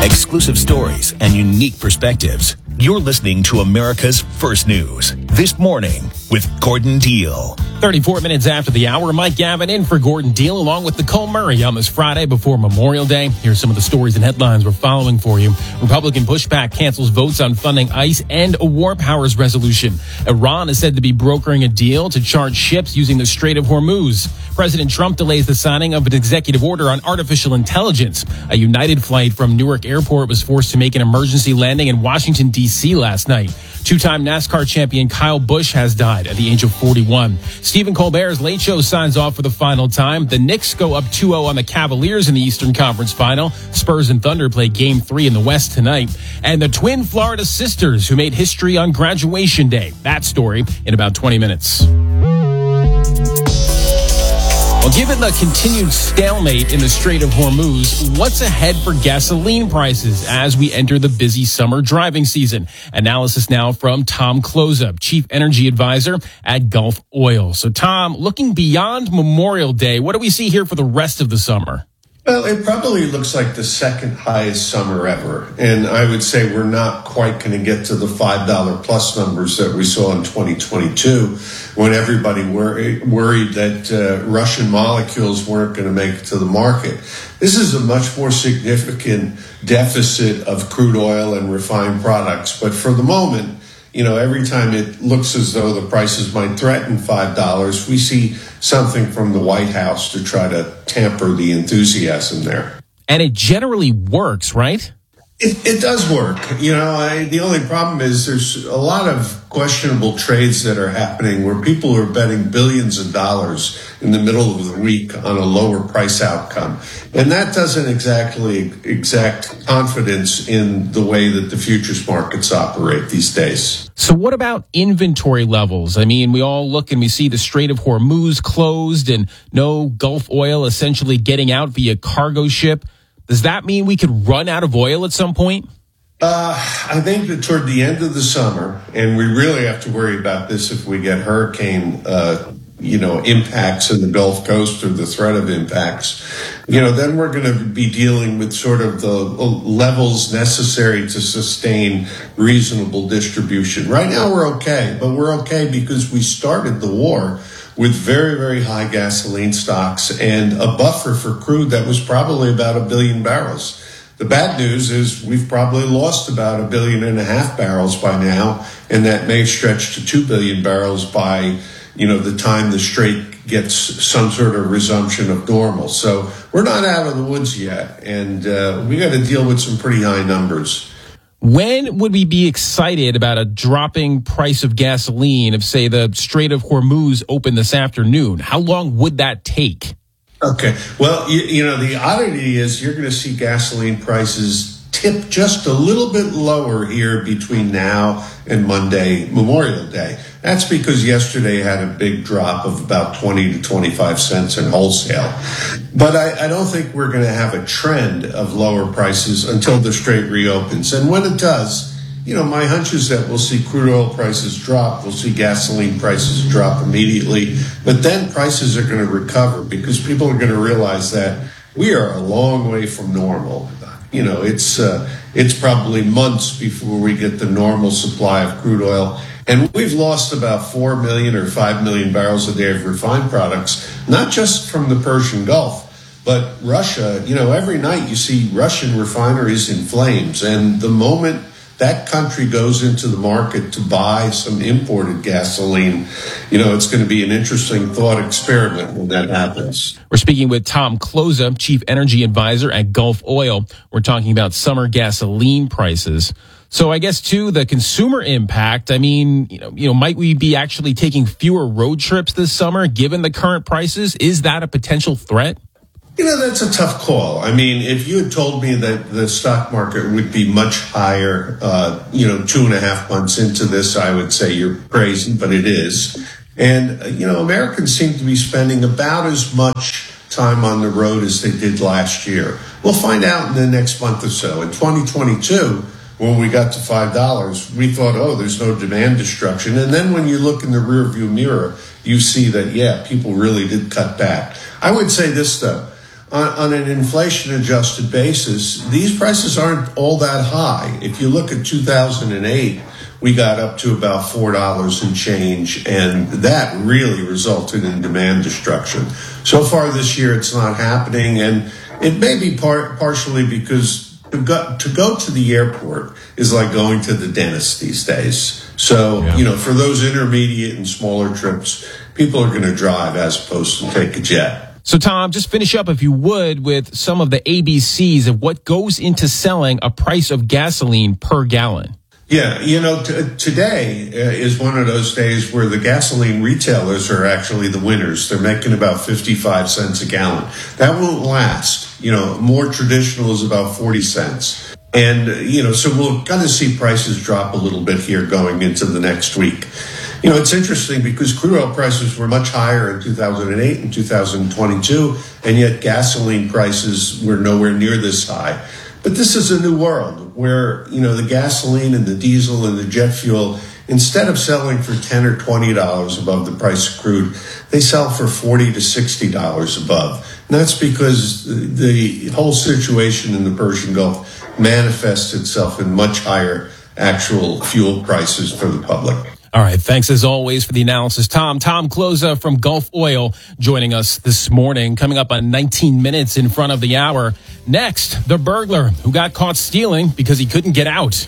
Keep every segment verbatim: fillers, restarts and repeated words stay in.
Exclusive stories and unique perspectives. You're listening to America's First News. This morning with Gordon Deal. thirty-four minutes after the hour, Mike Gavin in for Gordon Deal along with Nicole Murray on this Friday before Memorial Day. Here's some of the stories and headlines we're following for you. Republican pushback cancels votes on funding ICE and a war powers resolution. Iran is said to be brokering a deal to charge ships using the Strait of Hormuz. President Trump delays the signing of an executive order on artificial intelligence. A United flight from Newark Airport was forced to make an emergency landing in Washington, D C last night. Two-time NASCAR champion Kyle Busch has died at the age of forty-one. Stephen Colbert's Late Show signs off for the final time. The Knicks go up two oh on the Cavaliers in the Eastern Conference Final. Spurs and Thunder play Game three in the West tonight. And the twin Florida sisters who made history on graduation day. That story in about twenty minutes. Well, given the continued stalemate in the Strait of Hormuz, what's ahead for gasoline prices as we enter the busy summer driving season? Analysis now from Tom Closeup, Chief Energy Advisor at Gulf Oil. So, Tom, looking beyond Memorial Day, what do we see here for the rest of the summer? Well, it probably looks like the second highest summer ever. And I would say we're not quite going to get to the five dollars plus numbers that we saw in twenty twenty-two when everybody wor- worried that uh, Russian molecules weren't going to make it to the market. This is a much more significant deficit of crude oil and refined products. But for the moment, you know, every time it looks as though the prices might threaten five dollars, we see something from the White House to try to tamper the enthusiasm there. And it generally works, right? It, it does work. You know, I, the only problem is there's a lot of questionable trades that are happening where people are betting billions of dollars in the middle of the week on a lower price outcome. And that doesn't exactly exact confidence in the way that the futures markets operate these days. So what about inventory levels? I mean, we all look and we see the Strait of Hormuz closed and no Gulf oil essentially getting out via cargo ship. Does that mean we could run out of oil at some point? Uh, I think that toward the end of the summer, and we really have to worry about this if we get hurricane, uh, you know, impacts in the Gulf Coast or the threat of impacts, you know, then we're going to be dealing with sort of the levels necessary to sustain reasonable distribution. Right now we're okay, but we're okay because we started the war with very, very high gasoline stocks and a buffer for crude that was probably about a billion barrels. The bad news is we've probably lost about a billion and a half barrels by now, and that may stretch to two billion barrels by, you know, the time the Strait gets some sort of resumption of normal. So we're not out of the woods yet, and uh, we got to deal with some pretty high numbers. When would we be excited about a dropping price of gasoline if, say, the Strait of Hormuz opened this afternoon? How long would that take? Okay. Well, you, you know, the oddity is you're going to see gasoline prices tip just a little bit lower here between now and Monday, Memorial Day. That's because yesterday had a big drop of about twenty to twenty-five cents in wholesale. But I, I don't think we're going to have a trend of lower prices until the Strait reopens. And when it does, you know, my hunch is that we'll see crude oil prices drop. We'll see gasoline prices drop immediately. But then prices are going to recover because people are going to realize that we are a long way from normal. You know, it's uh, it's probably months before we get the normal supply of crude oil. And we've lost about four million or five million barrels a day of refined products, not just from the Persian Gulf, but Russia. You know, every night you see Russian refineries in flames. And the moment that country goes into the market to buy some imported gasoline, you know, it's going to be an interesting thought experiment when that happens. We're speaking with Tom Closeup, Chief Energy Advisor at Gulf Oil. We're talking about summer gasoline prices. So I guess, too, the consumer impact, I mean, you know, you know, might we be actually taking fewer road trips this summer given the current prices? Is that a potential threat? You know, that's a tough call. I mean, if you had told me that the stock market would be much higher, uh, you know, two and a half months into this, I would say you're crazy, but it is. And, uh, you know, Americans seem to be spending about as much time on the road as they did last year. We'll find out in the next month or so. In twenty twenty-two, when we got to five dollars, we thought, oh, there's no demand destruction. And then when you look in the rearview mirror, you see that, yeah, people really did cut back. I would say this, though. on, on an inflation-adjusted basis, these prices aren't all that high. If you look at two thousand eight, we got up to about four dollars and change, and that really resulted in demand destruction. So far this year, it's not happening, and it may be part, partially because to go, to go to the airport is like going to the dentist these days. So, yeah. you know, for those intermediate and smaller trips, people are going to drive as opposed to take a jet. So, Tom, just finish up, if you would, with some of the A B Cs of what goes into selling a price of gasoline per gallon. Yeah, you know, t- today uh, is one of those days where the gasoline retailers are actually the winners. They're making about fifty-five cents a gallon. That won't last. You know, more traditional is about forty cents. And, uh, you know, so we'll kind of see prices drop a little bit here going into the next week. You know, it's interesting because crude oil prices were much higher in two thousand eight and two thousand twenty-two, and yet gasoline prices were nowhere near this high. But this is a new world where, you know, the gasoline and the diesel and the jet fuel, instead of selling for ten or twenty dollars above the price of crude, they sell for forty to sixty dollars above. And that's because the whole situation in the Persian Gulf manifests itself in much higher actual fuel prices for the public. All right. Thanks, as always, for the analysis, Tom. Tom Closa from Gulf Oil joining us this morning, coming up on nineteen minutes in front of the hour. Next, the burglar who got caught stealing because he couldn't get out.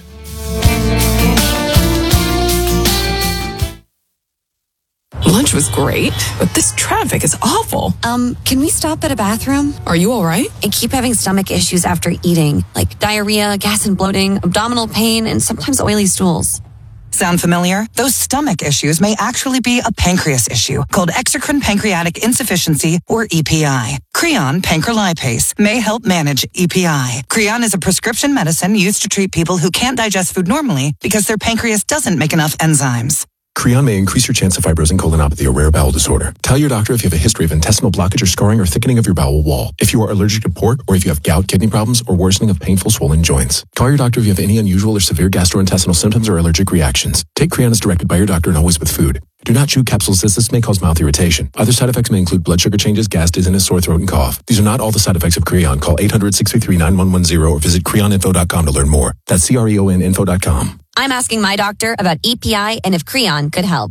Lunch was great, but this traffic is awful. Um, can we stop at a bathroom? Are you all right? I keep having stomach issues after eating, like diarrhea, gas and bloating, abdominal pain, and sometimes oily stools. Sound familiar? Those stomach issues may actually be a pancreas issue called exocrine pancreatic insufficiency, or E P I. Creon pancrelipase may help manage E P I. Creon is a prescription medicine used to treat people who can't digest food normally because their pancreas doesn't make enough enzymes. Creon may increase your chance of fibrosing colonopathy, a rare bowel disorder. Tell your doctor if you have a history of intestinal blockage or scarring or thickening of your bowel wall, if you are allergic to pork, or if you have gout, kidney problems, or worsening of painful swollen joints. Call your doctor if you have any unusual or severe gastrointestinal symptoms or allergic reactions. Take Creon as directed by your doctor and always with food. Do not chew capsules as this may cause mouth irritation. Other side effects may include blood sugar changes, gas, dizziness, sore throat, and cough. These are not all the side effects of Creon. Call eight hundred, six three three, nine one one zero or visit creon info dot com to learn more. That's C R E O N info dot com. I'm asking my doctor about E P I and if Creon could help.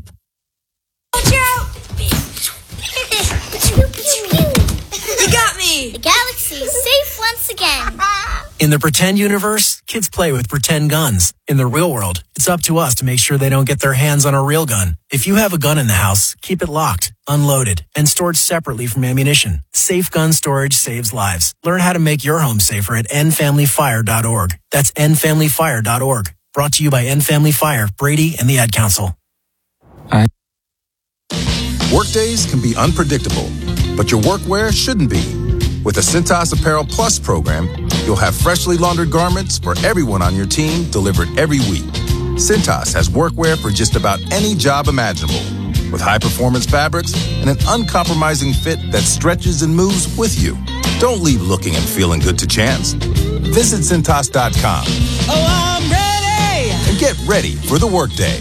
You got me! The galaxy is safe once again. In the pretend universe, kids play with pretend guns. In the real world, it's up to us to make sure they don't get their hands on a real gun. If you have a gun in the house, keep it locked, unloaded, and stored separately from ammunition. Safe gun storage saves lives. Learn how to make your home safer at end family fire dot org. That's end family fire dot org. Brought to you by End Family Fire, Brady, and the Ad Council. I- Workdays can be unpredictable, but your workwear shouldn't be. With the Cintas Apparel Plus program, you'll have freshly laundered garments for everyone on your team delivered every week. Cintas has workwear for just about any job imaginable, with high-performance fabrics and an uncompromising fit that stretches and moves with you. Don't leave looking and feeling good to chance. Visit Cintas dot com. Oh, I'm ready! And get ready for the workday.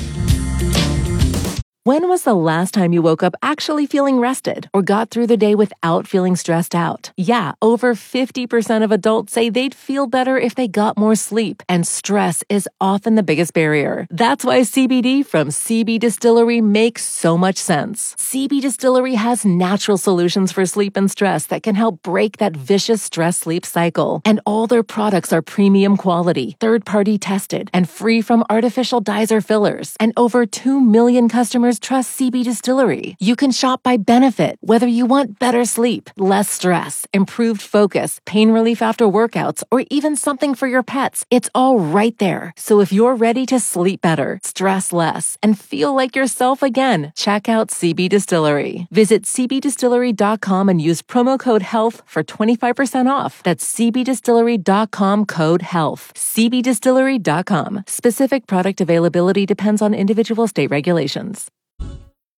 When was the last time you woke up actually feeling rested or got through the day without feeling stressed out? Yeah, over fifty percent of adults say they'd feel better if they got more sleep, and stress is often the biggest barrier. That's why C B D from C B Distillery makes so much sense. C B Distillery has natural solutions for sleep and stress that can help break that vicious stress-sleep cycle. And all their products are premium quality, third-party tested, and free from artificial dyes or fillers. And over two million customers trust C B Distillery. You can shop by benefit, whether you want better sleep, less stress, improved focus, pain relief after workouts, or even something for your pets. It's all right there. So if you're ready to sleep better, stress less, and feel like yourself again, check out C B Distillery. Visit C B distillery dot com and use promo code HEALTH for twenty-five percent off. That's C B distillery dot com code HEALTH. C B distillery dot com. Specific product availability depends on individual state regulations.